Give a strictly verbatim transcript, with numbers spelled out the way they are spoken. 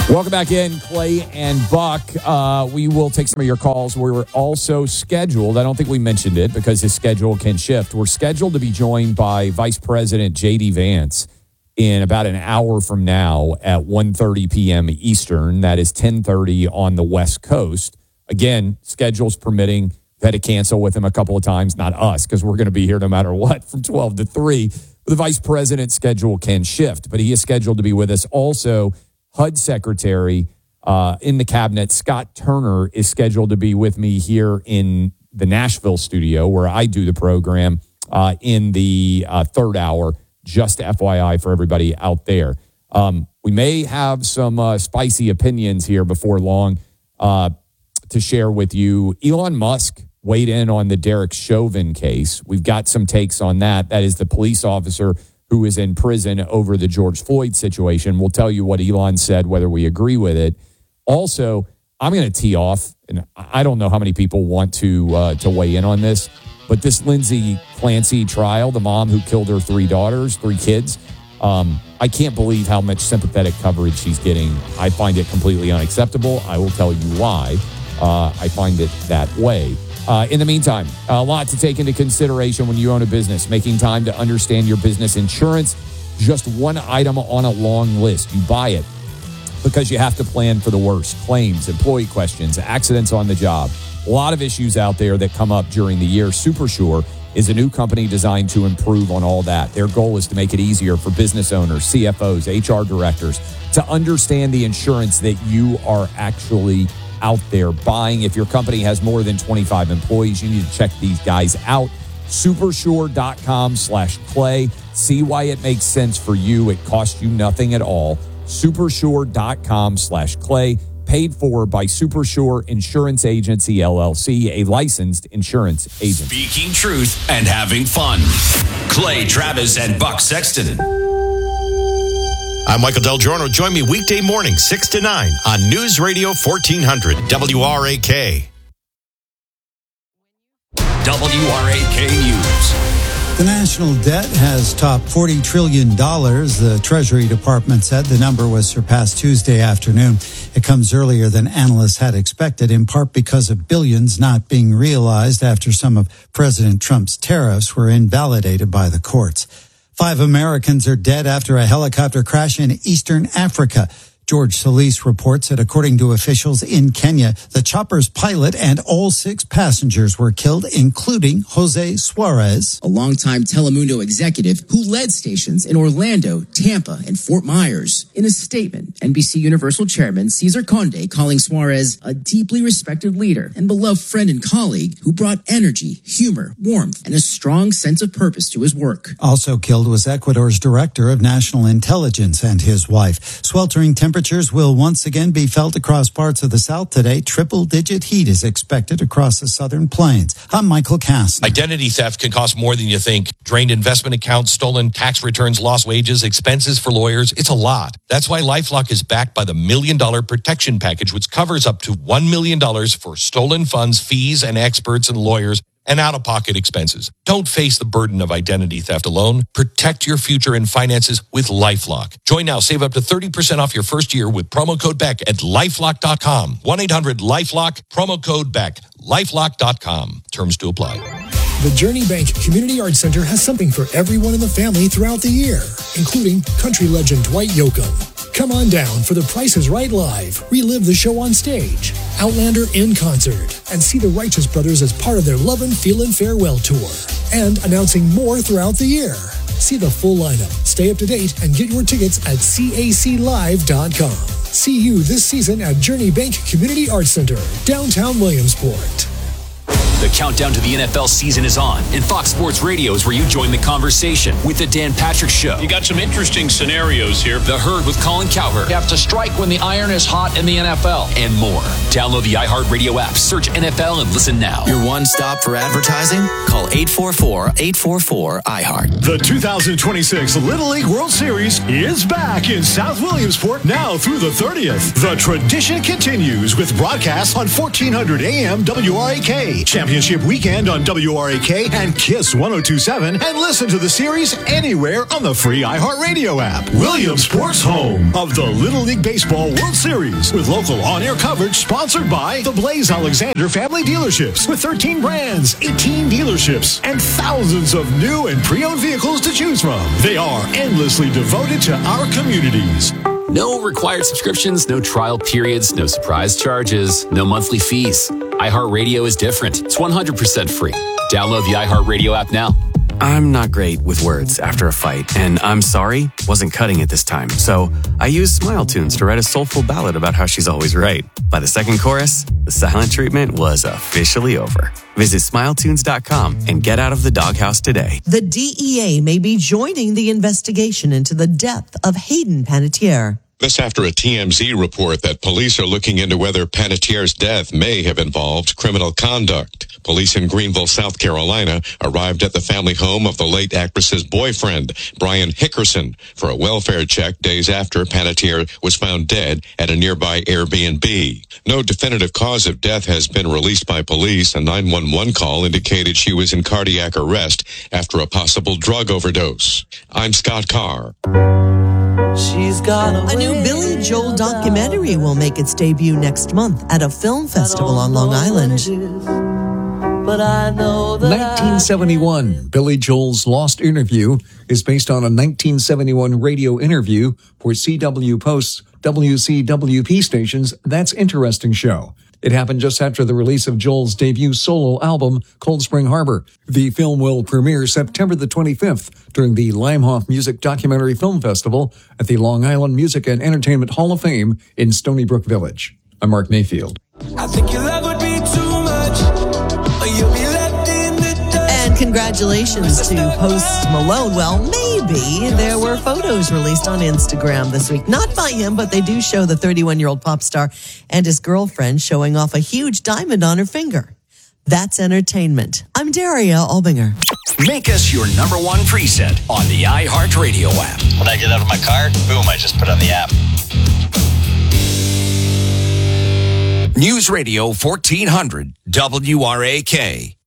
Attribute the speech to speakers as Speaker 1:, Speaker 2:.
Speaker 1: Welcome back in, Clay and Buck. Uh, we will take some of your calls. We were also scheduled, I don't think we mentioned it because his schedule can shift. We're scheduled to be joined by Vice President J D. Vance in about an hour from now at one thirty p.m. Eastern. That is ten thirty on the West Coast. Again, schedules permitting. We've had to cancel with him a couple of times, not us, because we're going to be here no matter what from twelve to three. The Vice President's schedule can shift, but he is scheduled to be with us. Also, H U D Secretary uh, in the cabinet, Scott Turner, is scheduled to be with me here in the Nashville studio where I do the program uh, in the uh, third hour, just F Y I for everybody out there. Um, we may have some uh, spicy opinions here before long uh, to share with you. Elon Musk weighed in on the Derek Chauvin case. We've got some takes on that. That is the police officer who is in prison over the George Floyd situation. We'll tell you what Elon said, whether we agree with it. Also, I'm going to tee off, and I don't know how many people want to uh, to weigh in on this, but this Lindsay Clancy trial, the mom who killed her three daughters, three kids, um, I can't believe how much sympathetic coverage she's getting. I find it completely unacceptable. I will tell you why uh, I find it that way. Uh, in the meantime, a lot to take into consideration when you own a business. Making time to understand your business insurance, just one item on a long list. You buy it because you have to plan for the worst. Claims, employee questions, accidents on the job. A lot of issues out there that come up during the year. SuperSure is a new company designed to improve on all that. Their goal is to make it easier for business owners, C F Os, H R directors to understand the insurance that you are actually out there buying. If your company has more than twenty-five employees, you need to check these guys out. Supersure.com slash Clay. See why it makes sense for you. It costs you nothing at all. Supersure.com slash Clay. Paid for by Supersure Insurance Agency, L L C, a licensed insurance agent.
Speaker 2: Speaking truth and having fun. Clay Travis and Buck Sexton.
Speaker 3: I'm Michael Del Giorno. Join me weekday morning, six to nine on News Radio fourteen hundred W R A K.
Speaker 2: W R A K News.
Speaker 4: The national debt has topped forty trillion dollars. The Treasury Department said the number was surpassed Tuesday afternoon. It comes earlier than analysts had expected, in part because of billions not being realized after some of President Trump's tariffs were invalidated by the courts. Five Americans are dead after a helicopter crash in eastern Africa. George Solis reports that according to officials in Kenya, the chopper's pilot and all six passengers were killed, including Jose Suarez,
Speaker 5: a longtime Telemundo executive who led stations in Orlando, Tampa, and Fort Myers. In a statement, N B C Universal Chairman Cesar Conde calling Suarez a deeply respected leader and beloved friend and colleague who brought energy, humor, warmth, and a strong sense of purpose to his work.
Speaker 4: Also killed was Ecuador's Director of National Intelligence and his wife. Sweltering temperatures will once again be felt across parts of the South today. Triple-digit heat is expected across the southern plains. I'm Michael Kastner.
Speaker 3: Identity theft can cost more than you think. Drained investment accounts, stolen tax returns, lost wages, expenses for lawyers. It's a lot. That's why LifeLock is backed by the Million Dollar Protection Package, which covers up to one million dollars for stolen funds, fees, and experts and lawyers, and out-of-pocket expenses. Don't face the burden of identity theft alone. Protect your future and finances with LifeLock. Join now. Save up to thirty percent off your first year with promo code BECK at lifelock dot com. one eight hundred lifelock, promo code BECK, lifelock dot com. Terms to apply.
Speaker 6: The Journey Bank Community Arts Center has something for everyone in the family throughout the year, including country legend Dwight Yoakam. Come on down for The Price is Right Live, relive the show on stage, Outlander in concert, and see the Righteous Brothers as part of their Lovin' Feelin' Farewell Tour, and announcing more throughout the year. See the full lineup, stay up to date, and get your tickets at C A C live dot com. See you this season at Journey Bank Community Arts Center, downtown Williamsport.
Speaker 2: The countdown to the N F L season is on, and Fox Sports Radio is where you join the conversation with the Dan Patrick Show.
Speaker 7: You got some interesting scenarios here.
Speaker 2: The Herd with Colin Cowherd.
Speaker 8: You have to strike when the iron is hot in the N F L.
Speaker 2: And more. Download the iHeartRadio app, search N F L, and listen now.
Speaker 9: Your one stop for advertising? Call eight four four, eight four four, I heart.
Speaker 10: The two thousand twenty-six Little League World Series is back in South Williamsport now through the thirtieth. The tradition continues with broadcasts on fourteen hundred A M W R A K. Champion Championship weekend on W R A K and Kiss one oh two point seven, and listen to the series anywhere on the free iHeartRadio app. Williamsport's home of the Little League Baseball World Series, with local on-air coverage sponsored by the Blaze Alexander Family Dealerships, with thirteen brands, eighteen dealerships, and thousands of new and pre-owned vehicles to choose from. They are endlessly devoted to our communities.
Speaker 2: No required subscriptions, no trial periods, no surprise charges, no monthly fees. iHeartRadio is different. It's one hundred percent free. Download the iHeartRadio app now.
Speaker 11: I'm not great with words after a fight, and I'm sorry wasn't cutting it this time. So I used Smile Tunes to write a soulful ballad about how she's always right. By the second chorus, the silent treatment was officially over. Visit smile tunes dot com and get out of the doghouse today.
Speaker 12: The D E A may be joining the investigation into the death of Hayden Panettiere.
Speaker 13: This after a T M Z report that police are looking into whether Panettiere's death may have involved criminal conduct. Police in Greenville, South Carolina, arrived at the family home of the late actress's boyfriend, Brian Hickerson, for a welfare check days after Panettiere was found dead at a nearby Airbnb. No definitive cause of death has been released by police. A nine one one call indicated she was in cardiac arrest after a possible drug overdose. I'm Scott Carr.
Speaker 12: She's got a, a new Billy Joel documentary will make its debut next month at a film festival on Long Island.
Speaker 14: But I know that nineteen seventy-one, Billy Joel's Lost Interview is based on a nineteen seventy-one radio interview for C W Post's W C W P station's That's Interesting show. It happened just after the release of Joel's debut solo album, Cold Spring Harbor. The film will premiere September the twenty-fifth during the Limehoff Music Documentary Film Festival at the Long Island Music and Entertainment Hall of Fame in Stony Brook Village. I'm Mark Mayfield.
Speaker 15: I think your love would be too much, or you'll be left in the dust.
Speaker 12: And congratulations to Post Malone. Well, maybe there were photos released on Instagram this week. Not by him, but they do show the thirty-one-year-old pop star and his girlfriend showing off a huge diamond on her finger. That's entertainment. I'm Daria Albinger.
Speaker 2: Make us your number one preset on the iHeartRadio app.
Speaker 16: When I get out of my car, boom, I just put on the app.
Speaker 2: News Radio fourteen hundred W R A K.